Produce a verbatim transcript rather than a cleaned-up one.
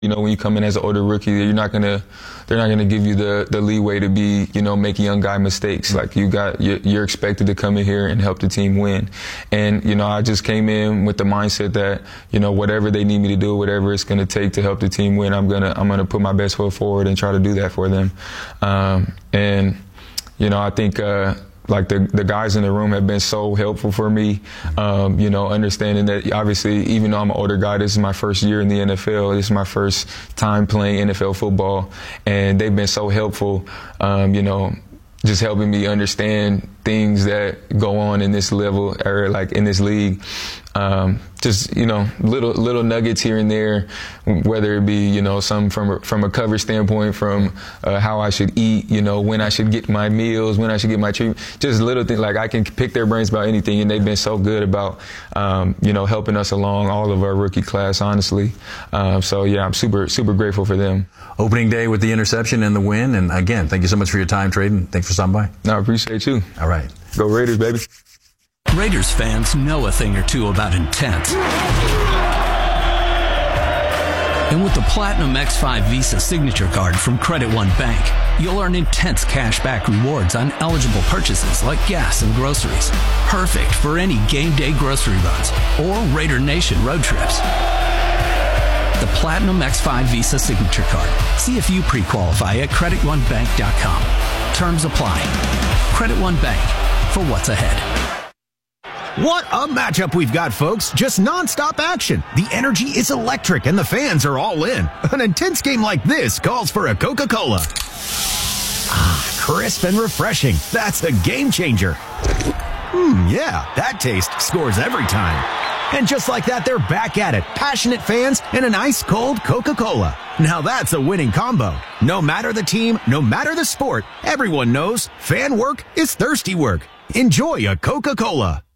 You know, when you come in as an older rookie, you're not gonna, they're not gonna give you the the leeway to be, you know, make young guy mistakes. Like you got, you're, you're expected to come in here and help the team win. And you know, I just came in with the mindset that, you know, whatever they need me to do, whatever it's gonna take to help the team win, I'm gonna I'm gonna put my best foot forward and try to do that for them. Um, and you know, I think. Uh, Like the the guys in the room have been so helpful for me, um, you know, understanding that obviously, even though I'm an older guy, this is my first year in the N F L. This is my first time playing N F L football, and they've been so helpful, um, you know, just helping me understand things that go on in this level or like in this league. Um, just, you know, little little nuggets here and there, whether it be, you know, some from a, from a cover standpoint, from uh, how I should eat, you know, when I should get my meals, when I should get my treatment, just little things. Like I can pick their brains about anything, and they've been so good about, um, you know, helping us along, all of our rookie class, honestly. Um, so, yeah, I'm super, super grateful for them. Opening day with the interception and the win. And, again, thank you so much for your time, Trayden. Thanks for stopping by. No, I appreciate you. All right. Go Raiders, baby. Raiders fans know a thing or two about intent. And with the Platinum X five Visa Signature Card from Credit One Bank, you'll earn intense cashback rewards on eligible purchases like gas and groceries. Perfect for any game day grocery runs or Raider Nation road trips. The Platinum X five Visa Signature Card. See if you pre-qualify at credit one bank dot com. Terms apply. Credit One Bank, for what's ahead. What a matchup we've got, folks. Just nonstop action. The energy is electric and the fans are all in. An intense game like this calls for a Coca-Cola. Ah, crisp and refreshing. That's a game changer. Hmm, yeah, that taste scores every time. And just like that, they're back at it. Passionate fans and an ice-cold Coca-Cola. Now that's a winning combo. No matter the team, no matter the sport, everyone knows fan work is thirsty work. Enjoy a Coca-Cola.